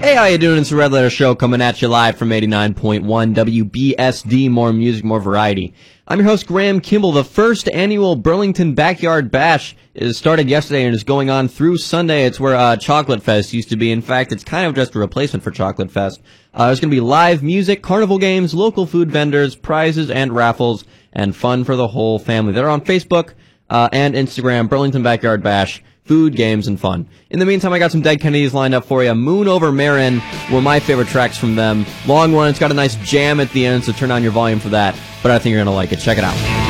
Hey, how you doing? It's the Red Letter Show coming at you live from 89.1 WBSD. More music, more variety. I'm your host, Graham Kimball. The first annual Burlington Backyard Bash is started yesterday and is going on through Sunday. It's where Chocolate Fest used to be. In fact, it's kind of just a replacement for Chocolate Fest. There's going to be live music, carnival games, local food vendors, prizes and raffles, and fun for the whole family. They're on Facebook and Instagram, Burlington Backyard Bash. Food, games, and fun. In the meantime, I got some Dead Kennedys lined up for you. Moon Over Marin, one of my favorite tracks from them. Long one, it's got a nice jam at the end, so turn on your volume for that. But I think you're going to like it. Check it out.